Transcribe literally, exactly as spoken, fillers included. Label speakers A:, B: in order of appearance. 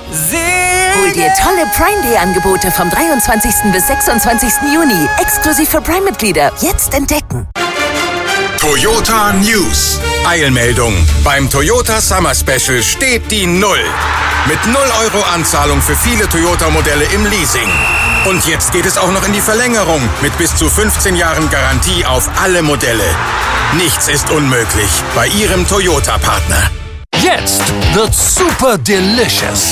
A: Hol dir tolle Prime Day Angebote vom dreiundzwanzigsten bis sechsundzwanzigsten Juni. Exklusiv für Prime-Mitglieder. Jetzt entdecken.
B: Toyota News. Eilmeldung. Beim Toyota Summer Special steht die Null. Mit null Euro Anzahlung für viele Toyota-Modelle im Leasing. Und jetzt geht es auch noch in die Verlängerung mit bis zu fünfzehn Jahren Garantie auf alle Modelle. Nichts ist unmöglich bei Ihrem Toyota-Partner.
C: Jetzt wird's super delicious.